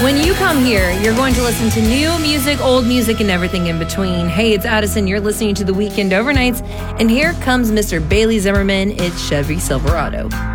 When you come here, you're going to listen to new music, old music, and everything in between. Hey, it's Addison. You're listening to the Weekend Overnights. And here comes Mr. Bailey Zimmerman. It's Chevy Silverado.